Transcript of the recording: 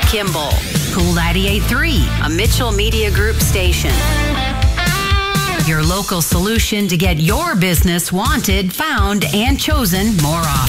Kimball. Pool 98.3, a Mitchell Media Group station. Your local solution to get your business wanted, found, and chosen more often.